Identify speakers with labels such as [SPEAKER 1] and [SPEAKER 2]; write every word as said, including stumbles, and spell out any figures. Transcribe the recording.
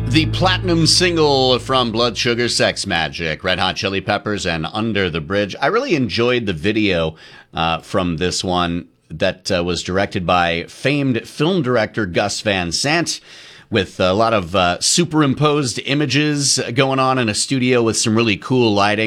[SPEAKER 1] The platinum single from Blood Sugar Sex Magik, Red Hot Chili Peppers, and Under the Bridge. I really enjoyed the video uh, from this one that uh, was directed by famed film director Gus Van Sant, with a lot of uh, superimposed images going on in a studio with some really cool lighting.